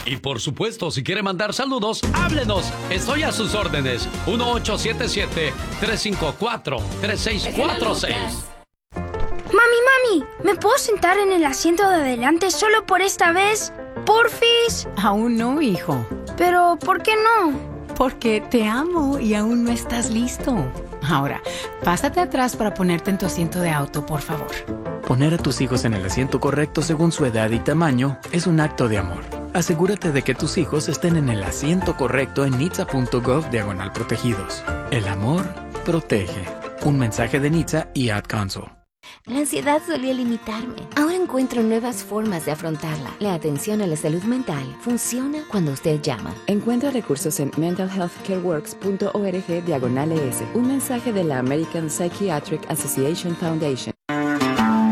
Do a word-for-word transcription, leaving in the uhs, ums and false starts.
Y por supuesto, si quiere mandar saludos, háblenos. Estoy a sus órdenes. uno ocho siete siete, tres cinco cuatro, tres seis cuatro seis. Mami, mami, ¿me puedo sentar en el asiento de adelante solo por esta vez? ¿Porfis? Aún no, hijo. ¿Pero por qué no? Porque te amo y aún no estás listo. Ahora, pásate atrás para ponerte en tu asiento de auto, por favor. Poner a tus hijos en el asiento correcto según su edad y tamaño es un acto de amor. Asegúrate de que tus hijos estén en el asiento correcto en nitsa punto gov diagonal protegidos. El amor protege. Un mensaje de Nitsa y Ad Council. La ansiedad solía limitarme. Ahora encuentro nuevas formas de afrontarla. La atención a la salud mental funciona cuando usted llama. Encuentra recursos en mental health care works punto org diagonal es. Un mensaje de la American Psychiatric Association Foundation.